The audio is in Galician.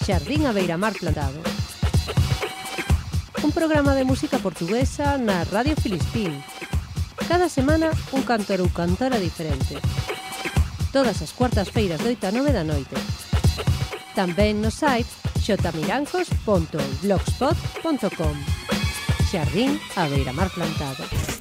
Xardín a Beiramar Plantado. Un programa de música portuguesa na Radio Filispín. Cada semana un cantor ou cantora diferente. Todas as cuartas-feiras de 8 a 9 da noite. Tamén no site xmirancos.blogspot.com. Xardín a Beiramar Plantado.